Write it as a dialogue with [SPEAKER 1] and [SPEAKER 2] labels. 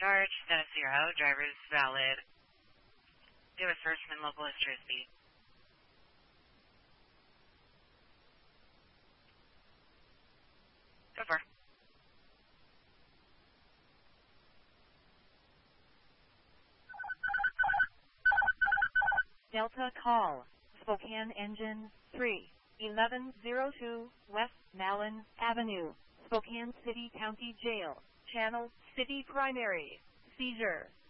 [SPEAKER 1] Charge, status 0, driver's valid. Do a search and local history speed. Over.
[SPEAKER 2] Delta call, Spokane Engine 3, 1102 West Malin Avenue, Spokane City County Jail, Channel City Primary, seizure.